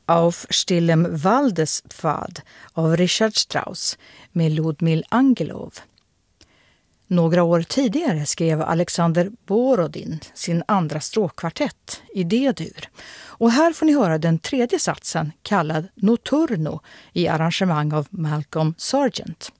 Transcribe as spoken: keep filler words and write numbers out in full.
Auf stillem Waldespfad av Richard Strauss med Ludmil Angelov. Några år tidigare skrev Alexander Borodin sin andra stråkkvartett i D-dur. Och här får ni höra den tredje satsen kallad Noturno i arrangemang av Malcolm Sargent.